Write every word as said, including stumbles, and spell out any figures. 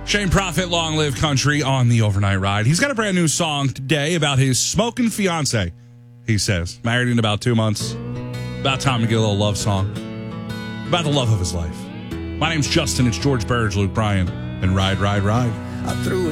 Shane Prophet, Long Live Country on the Overnight Ride. He's got a brand new song today about his smoking fiance, he says. Married in about two months. About time to get a little love song. About the love of his life. My name's Justin. It's George Burge, Luke Bryan, and Ride, Ride, Ride. I threw a